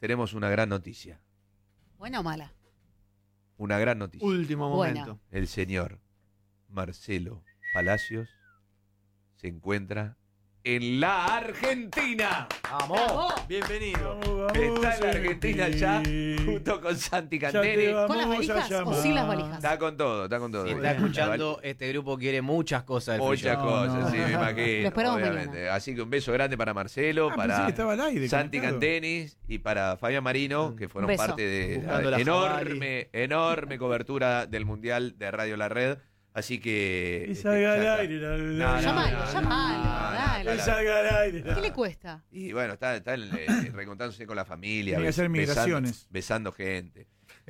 tenemos una gran noticia. ¿Buena o mala? Una gran noticia. Último momento. Buena. El señor Marcelo Palacios se encuentra en la Argentina. ¡Vamos! Bienvenido. Está en la Argentina ya, junto con Santi Canteri. ¿Con las valijas o sin las valijas? Está con todo, está con todo. Si está escuchando, este grupo quiere muchas cosas del Muchas Free Shop. cosas, sí, me imagino. Lo esperamos obviamente. mañana. Así que un beso grande para Marcelo, pensé para que estaba al aire, Santi conectado. Cantenis y para Fabián Marino, que fueron Un beso. parte de Buscando la la enorme cobertura del Mundial de Radio La Red. Así que. Que salga al ya está. aire. Llamalo, Que dale. salga al aire. ¿Qué le cuesta? Y bueno, está reencontrándose con la familia. Tiene que hacer migraciones. Besando gente.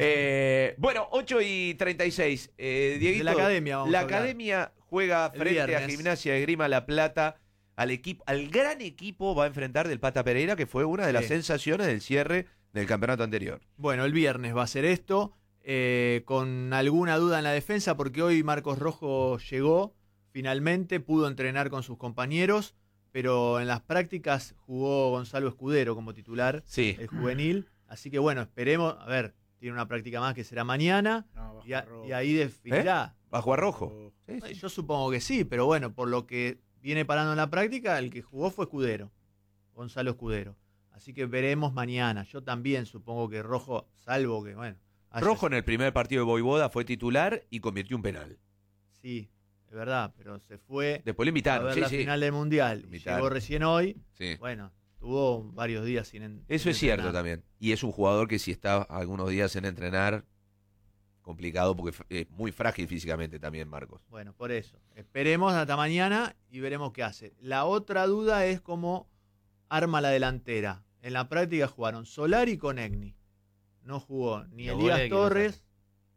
Bueno, 8:36. Dieguito, De la academia vamos la a hablar. academia juega El frente a viernes. Gimnasia de Esgrima La Plata. Al gran equipo va a enfrentar del Pata Pereira, que fue una de las Sí. sensaciones del cierre del campeonato anterior. Bueno, el viernes va a ser esto, con alguna duda en la defensa, porque hoy Marcos Rojo llegó, finalmente pudo entrenar con sus compañeros, pero en las prácticas jugó Gonzalo Escudero como titular, Sí. el juvenil. Así que bueno, esperemos, a ver, tiene una práctica más que será mañana, y ahí definirá. ¿Va a jugar Rojo? Sí, sí. Yo supongo que sí, pero bueno, por lo que viene parando en la práctica, el que jugó fue Escudero, Gonzalo Escudero. Así que veremos mañana. Yo también supongo que Rojo, salvo que, bueno. haya- Rojo en el primer partido de Voivoda fue titular y convirtió un penal. Sí, es verdad, pero se fue Después le a invitaron. ver Sí, la sí. final del Mundial. Lo Y invitaron. llegó recién hoy. Sí. Bueno, tuvo varios días sin Eso es cierto también. Y es un jugador que si está algunos días en entrenar, complicado porque es muy frágil físicamente también, Marcos. Bueno, por eso. Esperemos hasta mañana y veremos qué hace. La otra duda es cómo arma la delantera. En la práctica jugaron Solari con Egni. No jugó ni Los Elías goles de Torres.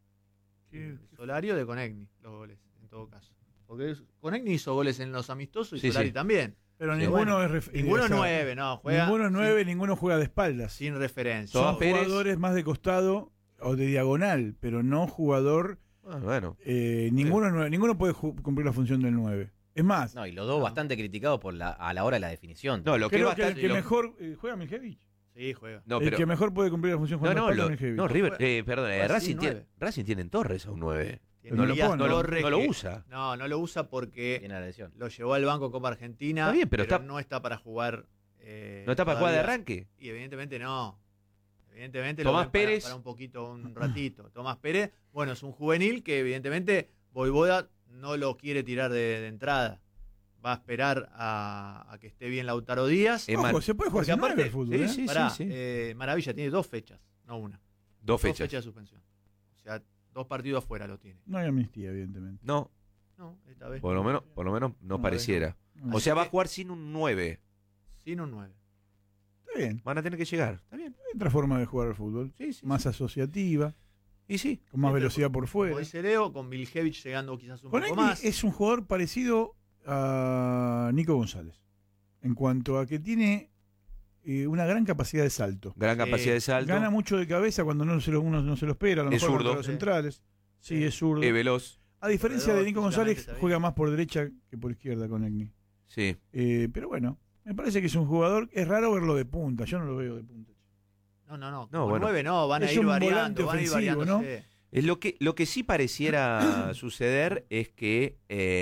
¿Qué? Solari o de Conegni, los goles, en todo caso. Porque Conegni hizo goles en los amistosos y Sí, Solari sí. también. Pero Sí, ninguno bueno, es Ninguno o es sea, 9, no, juega Ninguno es 9, ninguno juega de espaldas. sin referencia. Tomás Son Pérez. jugadores más de costado o de diagonal, pero no jugador. Bueno. Ninguno puede cumplir la función del 9. Es más, No, y los dos bastante criticados a la hora de la definición. No, lo que es creo que el bastante. que lo- mejor juega Miljevic. Sí, juega. No, El pero. que mejor puede cumplir la función No, jugando no, de espaldas es Miljevic. River. Perdón, Juega Racing, sin tiene, 9. Racing tiene en Torres a un 9. Tiene No lo Elías pone. Torres No lo que- usa. No lo usa porque Tiene la lesión. lo llevó al banco Copa Argentina. Está bien, pero está- no está para jugar. ¿No está para jugar de todavía. arranque? Y evidentemente no. Evidentemente Tomás lo ven Pérez. para un poquito, un ratito. Tomás Pérez, bueno, es un juvenil que evidentemente Voivoda no lo quiere tirar de entrada. Va a esperar a que esté bien Lautaro Díaz. Eman- Ojo, se puede jugar Porque sin 9 aparte- el fútbol. Sí, ¿eh? sí. Pará, Maravilla tiene 2 fechas, no una. Dos 2 fechas. fechas de suspensión. O sea, 2 partidos afuera lo tiene. No hay amnistía, evidentemente. No, No, esta vez por lo menos no No, pareciera. no. O sea, Así va a que- jugar sin un 9. sin un 9. Está bien. Van a tener que llegar. Está bien. Hay otra forma de jugar al fútbol. Sí, sí. Más asociativa, Y sí. con más velocidad por fuera. Como dice Leo, con Miljevic llegando quizás un poco Conegni más. es un jugador parecido a Nico González. En cuanto a que tiene una gran capacidad de salto. Gran Sí. capacidad de salto. Gana mucho de cabeza cuando uno no se lo espera. A lo Es mejor contra zurdo. los centrales. Sí, es zurdo. Es veloz. A diferencia de Nico Físicamente González, está bien. juega más por derecha que por izquierda con Egni. Sí. Pero bueno, me parece que es un jugador. Es raro verlo de punta. Yo no lo veo de punta. No. No, Como bueno. 9 no, van a Es ir un variando. volante Van a ir ofensivo, variando. ¿no? Sí. Es lo que sí pareciera suceder es que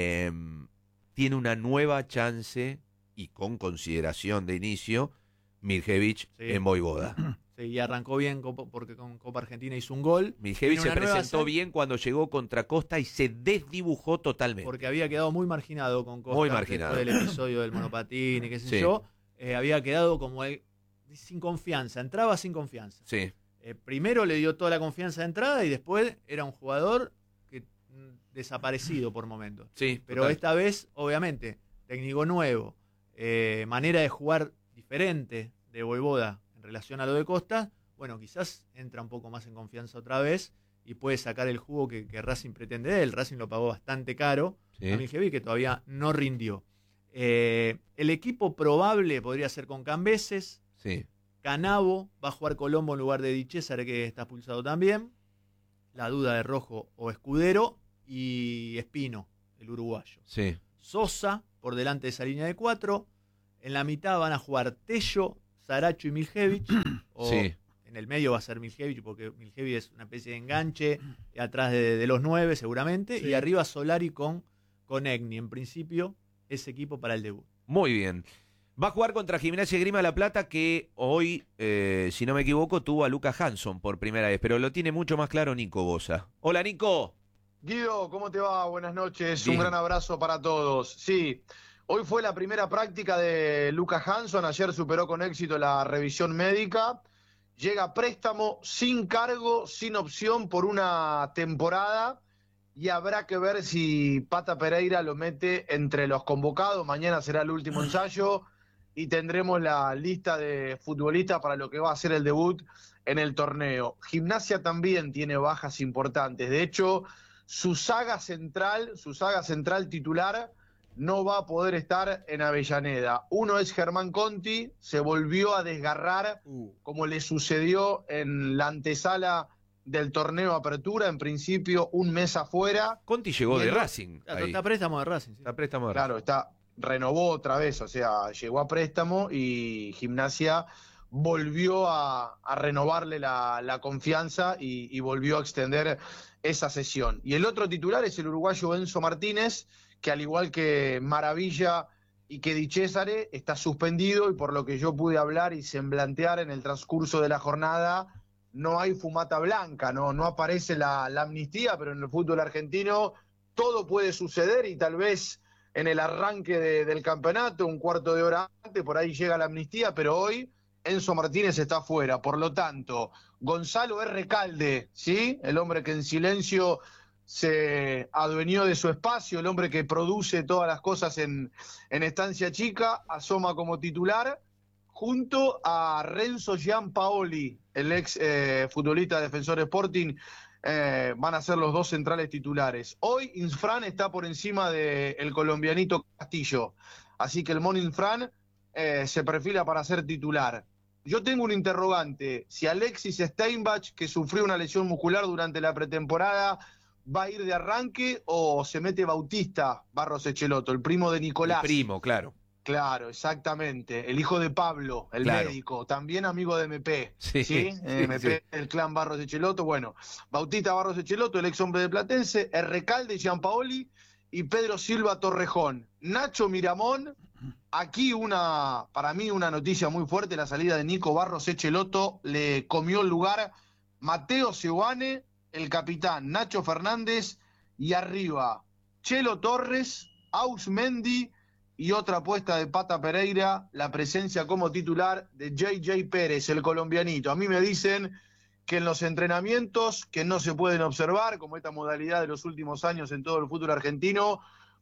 tiene una nueva chance y con consideración de inicio Miljevic Sí. en Voivoda. Sí, y arrancó bien porque con Copa Argentina hizo un gol. Miljevic Tiene se una nueva presentó sal- bien cuando llegó contra Costa y se desdibujó totalmente. Porque había quedado muy marginado con Costa. Muy marginado. Después del episodio del monopatín y qué sé Sí. yo. Había quedado como sin confianza. Entraba sin confianza. Sí, Primero le dio toda la confianza de entrada y después era un jugador que desaparecido por momentos. sí. Pero total. esta vez, obviamente, técnico nuevo, manera de jugar diferente de Voivoda en relación a lo de Costa, bueno, quizás entra un poco más en confianza otra vez y puede sacar el jugo que Racing pretende de él. Racing lo pagó bastante caro Sí. a Miljevic, que todavía no rindió. El equipo probable podría ser con Cambeses, Sí. Canavo, va a jugar Colombo en lugar de Di César, que está expulsado también. La duda de Rojo o Escudero y Espino, el uruguayo. Sí. Sosa por delante de esa línea de 4. En la mitad van a jugar Tello, Saracho y Miljevic. O Sí. En el medio va a ser Miljevic, porque Miljevic es una especie de enganche atrás de los 9 seguramente. Sí. Y arriba Solari con Egni. En principio, ese equipo para el debut. Muy bien. Va a jugar contra Gimnasia y Grima de la Plata, que hoy, si no me equivoco, tuvo a Lucas Hanson por primera vez, pero lo tiene mucho más claro Nico Bosa. Hola, Nico. Guido, ¿cómo te va? Buenas noches, Bien. un gran abrazo para todos. Sí, hoy fue la primera práctica de Lucas Hanson, ayer superó con éxito la revisión médica, llega a préstamo sin cargo, sin opción por una temporada y habrá que ver si Pata Pereira lo mete entre los convocados, mañana será el último ensayo y tendremos la lista de futbolistas para lo que va a ser el debut en el torneo. Gimnasia también tiene bajas importantes, de hecho su saga central titular no va a poder estar en Avellaneda. Uno es Germán Conti, se volvió a desgarrar como le sucedió en la antesala del torneo Apertura, en principio un mes afuera. Conti llegó de Racing. Está a préstamo de Racing. Sí. Está a préstamo de Claro, renovó otra vez, o sea, llegó a préstamo y Gimnasia volvió a renovarle la confianza y volvió a extender esa sesión. Y el otro titular es el uruguayo Enzo Martínez, que al igual que Maravilla y que Di Cesare está suspendido y por lo que yo pude hablar y semblantear en el transcurso de la jornada, no hay fumata blanca, no aparece la amnistía, pero en el fútbol argentino todo puede suceder y tal vez en el arranque del campeonato, un cuarto de hora antes, por ahí llega la amnistía, pero hoy Enzo Martínez está fuera. Por lo tanto, Gonzalo Recalde, ¿sí? El hombre que en silencio se adueñó de su espacio, el hombre que produce todas las cosas en Estancia Chica, asoma como titular, junto a Renzo Gianpaoli, el ex futbolista Defensor Sporting, van a ser los dos centrales titulares. Hoy Infran está por encima del colombianito Castillo, así que el Mon Infran se perfila para ser titular. Yo tengo un interrogante, si Alexis Steinbach, que sufrió una lesión muscular durante la pretemporada, va a ir de arranque o se mete Bautista Barros Echelotto, el primo de Nicolás. El primo, claro. Claro, exactamente. El hijo de Pablo, el Claro. médico, también amigo de MP. Sí, ¿Sí? sí, MP, sí. el clan Barros Echelotto. Bueno, Bautista Barros Echelotto, el ex hombre de Platense, Recalde Gianpaoli y Pedro Silva Torrejón. Nacho Miramón, aquí para mí una noticia muy fuerte, la salida de Nico Barros Echelotto, le comió el lugar Mateo Seguane, el capitán Nacho Fernández y arriba Chelo Torres, Ausmendi y otra apuesta de Pata Pereira, la presencia como titular de JJ Pérez, el colombianito. A mí me dicen que en los entrenamientos que no se pueden observar, como esta modalidad de los últimos años en todo el fútbol argentino,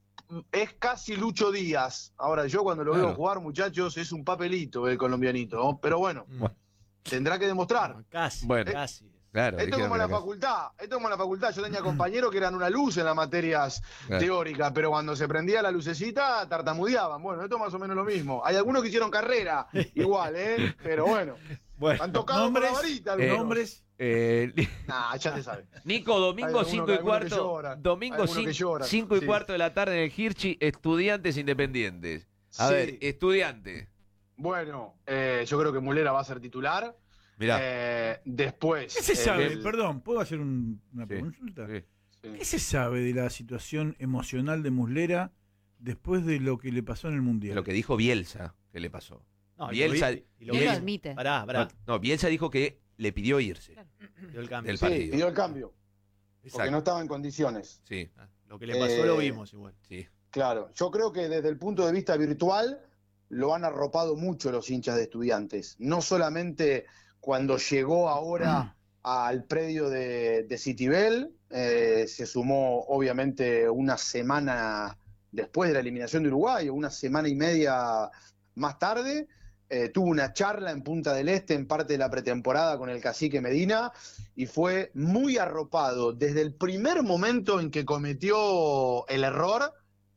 es casi Lucho Díaz. Ahora, yo cuando lo veo jugar, muchachos, es un papelito el colombianito, ¿no? Pero bueno, tendrá que demostrar. Casi, Bueno. casi. Claro, Esto es como la facultad, yo tenía compañeros que eran una luz en las materias teóricas, pero cuando se prendía la lucecita tartamudeaban. Bueno, esto es más o menos lo mismo. Hay algunos que hicieron carrera, igual, pero bueno. Han tocado con la varita algunos. Nombres. Nah, ya te sabes. Nico, domingo Hay 5 y algunos que cuarto. lloran. Domingo Hay algunos que 5 lloran, y sí. cuarto de la tarde en el Hirschi, Estudiantes Independientes. A Sí. ver, Estudiantes. Bueno, yo creo que Mulera va a ser titular. Mirá. Después. ¿Qué se sabe? Perdón, ¿puedo hacer una Sí, consulta? sí. ¿Qué se sabe de la situación emocional de Muslera después de lo que le pasó en el Mundial? Lo que dijo Bielsa, que le pasó. No, Bielsa, Él lo admite. Pará. No, Bielsa dijo que le pidió irse Dio el cambio. del Sí, partido. pidió el cambio, porque Exacto. no estaba en condiciones. Sí, Lo que le pasó lo vimos igual. sí. Claro, yo creo que desde el punto de vista virtual lo han arropado mucho los hinchas de Estudiantes. No solamente cuando llegó ahora al predio de Citibel, se sumó obviamente una semana después de la eliminación de Uruguay, una semana y media más tarde, tuvo una charla en Punta del Este en parte de la pretemporada con el cacique Medina y fue muy arropado desde el primer momento en que cometió el error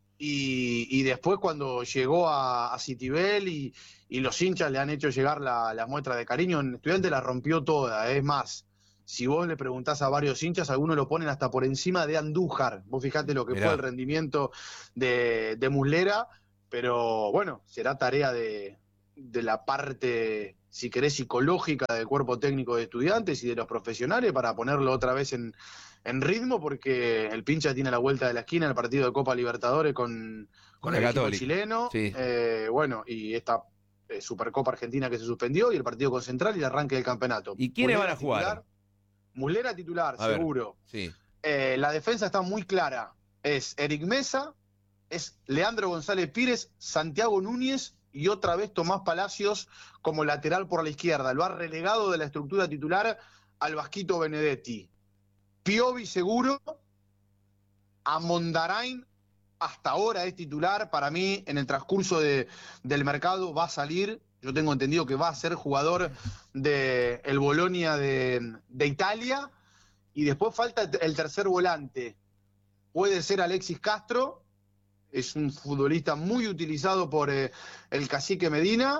y después cuando llegó a Citibel y los hinchas le han hecho llegar la muestra de cariño, en Estudiantes la rompió toda. Es más, si vos le preguntás a varios hinchas, algunos lo ponen hasta por encima de Andújar. Vos fijate lo que Mirá. fue el rendimiento de Muslera, pero bueno, será tarea de la parte si querés, psicológica del cuerpo técnico de Estudiantes y de los profesionales para ponerlo otra vez en ritmo, porque el pincha tiene la vuelta de la esquina el partido de Copa Libertadores con el equipo chileno, sí. Bueno, y esta Supercopa Argentina que se suspendió, y el partido con Central y el arranque del campeonato. ¿Y quiénes van a jugar? Muslera titular, A ver, seguro. sí. La defensa está muy clara. Es Eric Mesa, es Leandro González Pires, Santiago Núñez y otra vez Tomás Palacios como lateral por la izquierda. Lo ha relegado de la estructura titular al Vasquito Benedetti. Piovi seguro, Amondarain hasta ahora es titular. Para mí, en el transcurso del mercado va a salir. Yo tengo entendido que va a ser jugador del Bolonia de Italia. Y después falta el tercer volante. Puede ser Alexis Castro. Es un futbolista muy utilizado por el Cacique Medina.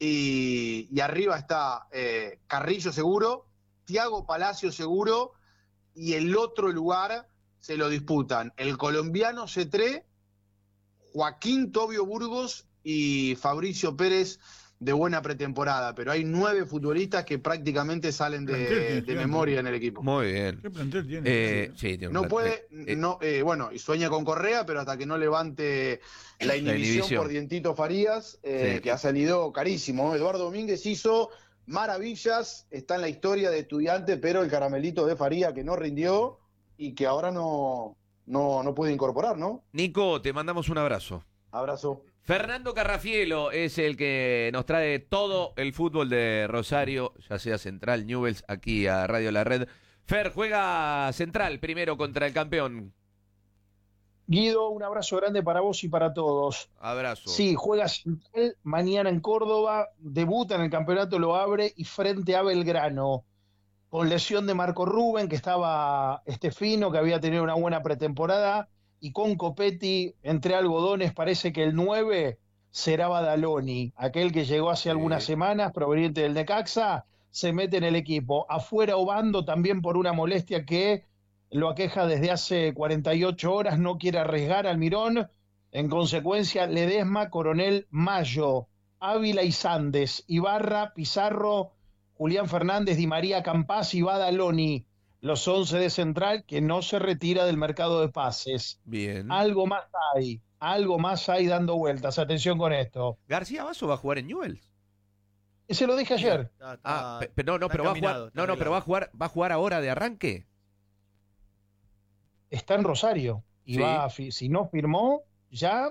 Y arriba está Carrillo seguro, Thiago Palacio seguro. Y el otro lugar se lo disputan el colombiano Cetré, Joaquín Tobio Burgos y Fabricio Pérez de buena pretemporada. Pero hay 9 futbolistas que prácticamente salen de memoria en el equipo. Muy bien. ¿Qué plantel tiene? Sí, tiene un No plantel. puede, bueno, y sueña con Correa, pero hasta que no levante la inhibición por Dientito Farías, Sí. que ha salido carísimo. Eduardo Domínguez hizo maravillas, está en la historia de Estudiantes, pero el caramelito de Faría que no rindió y que ahora no puede incorporar, ¿no? Nico, te mandamos un abrazo. Abrazo. Fernando Carrafielo es el que nos trae todo el fútbol de Rosario, ya sea Central, Newell's, aquí a Radio La Red. Fer, juega Central primero contra el campeón. Guido, un abrazo grande para vos y para todos. Abrazo. Sí, juega Central mañana en Córdoba, debuta en el campeonato, lo abre y frente a Belgrano. Con lesión de Marco Rubén, que estaba fino, que había tenido una buena pretemporada, y con Copetti entre algodones, parece que el 9 será Badaloni, aquel que llegó hace algunas semanas, proveniente del Necaxa, se mete en el equipo. Afuera Obando también por una molestia que lo aqueja desde hace 48 horas, no quiere arriesgar al Mirón. En consecuencia, Ledesma, Coronel, Mayo, Ávila y Sandes, Ibarra, Pizarro, Julián Fernández, Di María, Campás y Badaloni, los 11 de Central, que no se retira del mercado de pases. Bien. Algo más hay dando vueltas. Atención con esto. ¿García Basso va a jugar en Newell's? Se lo dije ayer. Pero va a jugar ahora de arranque. Está en Rosario y Sí. si no firmó, ya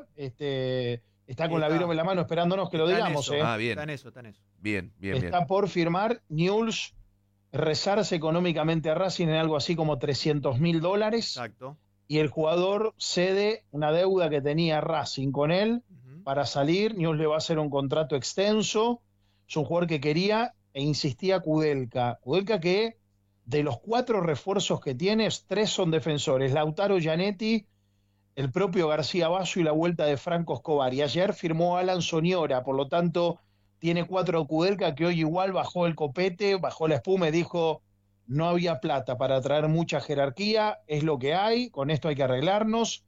está con la virome en la mano esperándonos que lo digamos. Bien. Está en eso. Bien. Está por firmar. Newell's rezarse económicamente a Racing en algo así como $300.000. Exacto. Y el jugador cede una deuda que tenía Racing con él para salir. Newell's le va a hacer un contrato extenso. Es un jugador que quería e insistía Kudelka. Kudelka que de los 4 refuerzos que tienes, 3 son defensores. Lautaro Gianetti, el propio García Basso y la vuelta de Franco Escobar. Y ayer firmó Alan Soñora, por lo tanto tiene 4 Kudelka, que hoy igual bajó el copete, bajó la espuma y dijo no había plata para traer mucha jerarquía, es lo que hay, con esto hay que arreglarnos.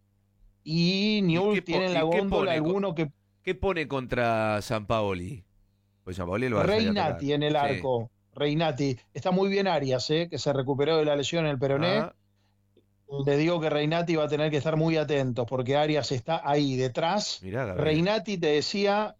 Y Newell's tiene en la góndola alguno que... ¿Qué pone contra Sampaoli? Pues Sampaoli lo va a Reinati en el arco. Reinati. Está muy bien Arias, que se recuperó de la lesión en el peroné. Le digo que Reinati va a tener que estar muy atento porque Arias está ahí detrás. Mirá, Reinati, te decía,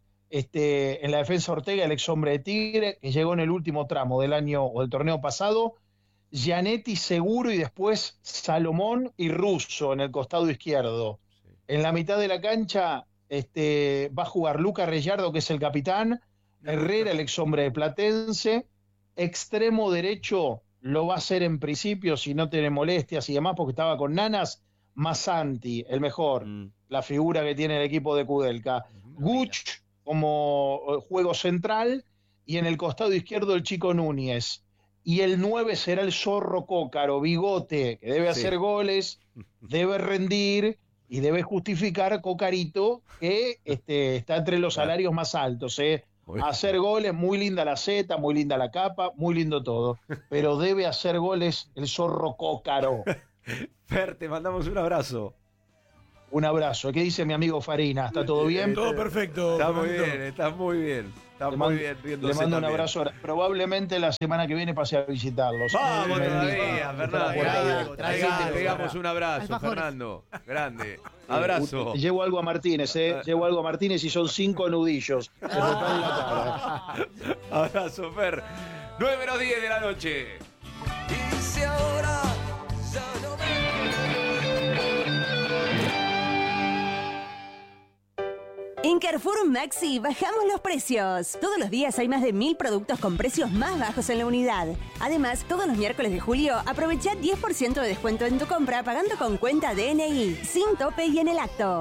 en la defensa Ortega, el ex hombre de Tigre, que llegó en el último tramo del año o del torneo pasado. Gianetti seguro y después Salomón y Russo en el costado izquierdo. Sí. En la mitad de la cancha va a jugar Luca Reyardo, que es el capitán, Herrera, el ex hombre de Platense. Extremo derecho lo va a hacer en principio, si no tiene molestias y demás, porque estaba con Nanas, Massanti, el mejor, la figura que tiene el equipo de Kudelka. Guch como juego central y en el costado izquierdo el Chico Núñez. Y el 9 será el Zorro Cócaro, Bigote, que debe hacer goles, debe rendir y debe justificar Cocarito, que está entre los salarios más altos, hacer goles, muy linda la Z, muy linda la capa, muy lindo todo, pero debe hacer goles el Zorro Cócaro. Fer, te mandamos un abrazo. Un abrazo. ¿Qué dice mi amigo Farina? ¿Está todo bien? Todo perfecto. Está muy Fernandito. bien, está muy bien. Está muy bien. Le riéndose mando un también. abrazo. Probablemente la semana que viene pase a visitarlos. Vamos Bendito. todavía, Fernando. Traiga, Ahí traiga. te pegamos un abrazo, Alfajores. Fernando. Grande. Abrazo. Llevo algo a Martínez, Llevo algo a Martínez y son 5 nudillos. Se me cae en la cara. Abrazo, Fer. 9:10 de la noche. En Carrefour Maxi bajamos los precios. Todos los días hay más de 1000 productos con precios más bajos en la unidad. Además, todos los miércoles de julio aprovecha 10% de descuento en tu compra pagando con cuenta DNI, sin tope y en el acto.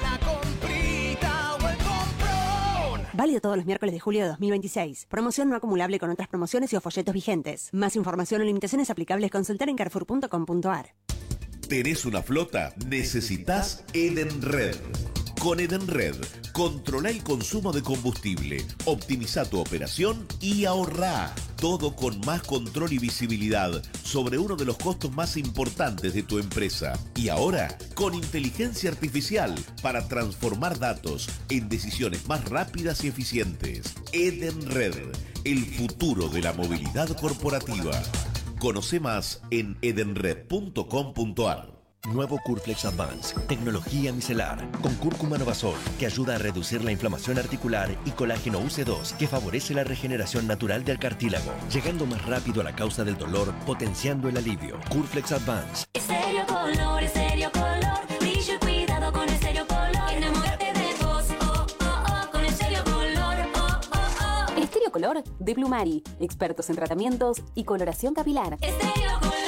Válido todos los miércoles de julio de 2026. Promoción no acumulable con otras promociones y o folletos vigentes. Más información o limitaciones aplicables consultar en carrefour.com.ar. ¿Tenés una flota? Necesitas Edenred. Con Edenred, controla el consumo de combustible, optimiza tu operación y ahorrá. Todo con más control y visibilidad sobre uno de los costos más importantes de tu empresa. Y ahora, con inteligencia artificial para transformar datos en decisiones más rápidas y eficientes. Edenred, el futuro de la movilidad corporativa. Conoce más en edenred.com.ar. Nuevo Curflex Advance, tecnología micelar, con cúrcuma Novasol, que ayuda a reducir la inflamación articular, y colágeno UC2, que favorece la regeneración natural del cartílago, llegando más rápido a la causa del dolor, potenciando el alivio. Curflex Advance. Estéreo color, brillo y cuidado con Estéreo color. Enamórate de vos, con Estéreo color, Estéreo color de Blumari, expertos en tratamientos y coloración capilar. Estéreo color,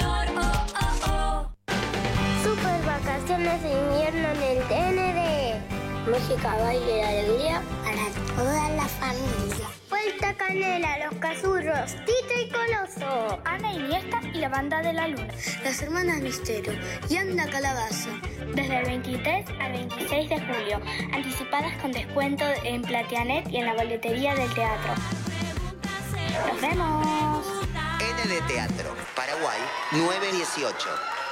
Super vacaciones de invierno en el TND. Música, baile y alegría para toda la familia. Vuelta Canela, Los Cazurros, Tito y Coloso, Ana Iniesta y la Banda de la Luna, Las Hermanas Misterio y Anda Calabaza. Desde el 23 al 26 de julio, anticipadas con descuento en Platianet y en la boletería del teatro. ¡Nos vemos! ND Teatro, Paraguay, 918.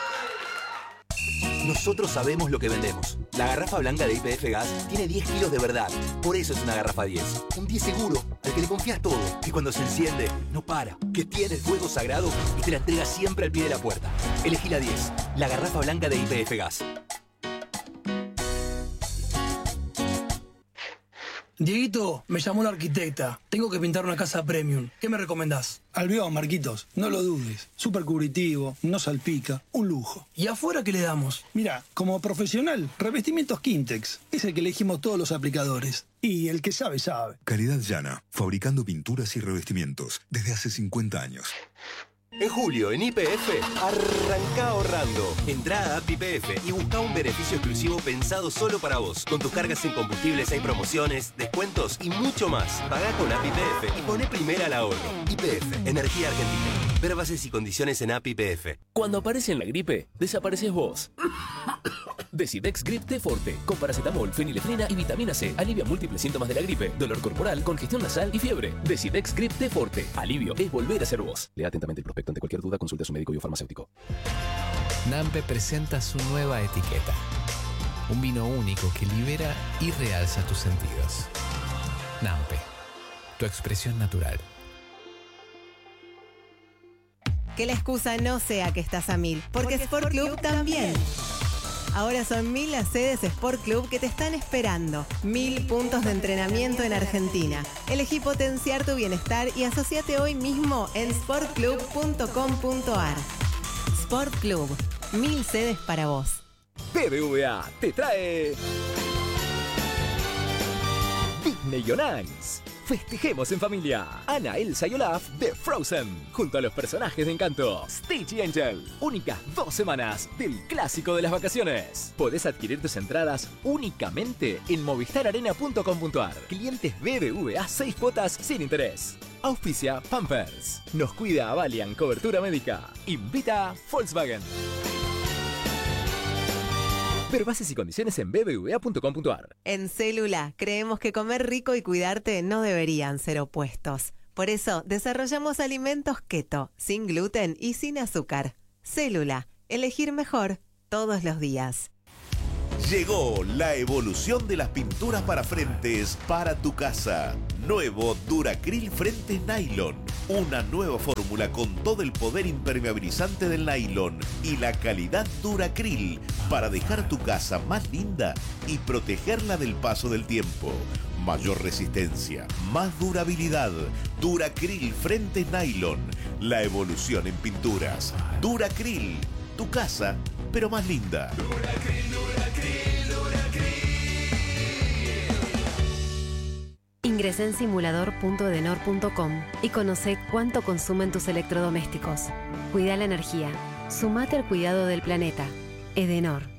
Nosotros sabemos lo que vendemos. La garrafa blanca de YPF Gas tiene 10 kilos de verdad. Por eso es una garrafa 10. Un 10 seguro, al que le confías todo. Que cuando se enciende, no para. Que tiene el fuego sagrado y te la entrega siempre al pie de la puerta. Elegí la 10. La garrafa blanca de YPF Gas. Dieguito, me llamó la arquitecta. Tengo que pintar una casa premium. ¿Qué me recomendás? Albión, Marquitos. No lo dudes. Súper cubritivo, no salpica. Un lujo. ¿Y afuera qué le damos? Mira, como profesional, Revestimientos Quintex. Es el que elegimos todos los aplicadores. Y el que sabe, sabe. Calidad llana, fabricando pinturas y revestimientos desde hace 50 años. En julio, en YPF, arranca ahorrando. Entrá a App YPF y busca un beneficio exclusivo pensado solo para vos. Con tus cargas en combustibles hay promociones, descuentos y mucho más. Pagá con App YPF y poné primera al ahorro. YPF, Energía Argentina. Ver bases y condiciones en App YPF. Cuando aparece la gripe, desapareces vos. Decidex Grip T Forte, con paracetamol, fenilefrina y vitamina C. Alivia múltiples síntomas de la gripe, dolor corporal, congestión nasal y fiebre. Decidex Grip T Forte. Alivio es volver a ser vos. Lea atentamente el prospecto. Ante cualquier duda, consulte a su médico y o farmacéutico. Nampe presenta su nueva etiqueta. Un vino único que libera y realza tus sentidos. Nampe, tu expresión natural. Que la excusa no sea que estás a 1000, porque Sport Club también. Ahora son 1000 las sedes Sport Club que te están esperando. 1000 puntos de entrenamiento en Argentina. Elegí potenciar tu bienestar y asociate hoy mismo en sportclub.com.ar. Sport Club, 1000 sedes para vos. BBVA te trae Disney on Ice. Festejemos en familia. Anna, Elsa y Olaf de Frozen, junto a los personajes de Encanto, Stitch y Angel. Únicas 2 semanas del clásico de las vacaciones. Podés adquirir tus entradas únicamente en movistararena.com.ar. Clientes BBVA 6 cuotas sin interés. Auspicia Pampers. Nos cuida Valiant Cobertura Médica. Invita Volkswagen. Ver bases y condiciones en bbva.com.ar. En Célula, creemos que comer rico y cuidarte no deberían ser opuestos. Por eso, desarrollamos alimentos keto, sin gluten y sin azúcar. Célula, elegir mejor todos los días. Llegó la evolución de las pinturas para frentes para tu casa. Nuevo Duracril Frentes Nylon. Una nueva fórmula con todo el poder impermeabilizante del nylon y la calidad Duracril para dejar tu casa más linda y protegerla del paso del tiempo. Mayor resistencia, más durabilidad. Duracril Frentes Nylon. La evolución en pinturas. Duracril. Tu casa, pero más linda. Ingresá en simulador.edenor.com y conoce cuánto consumen tus electrodomésticos. Cuida la energía. Sumate al cuidado del planeta. Edenor.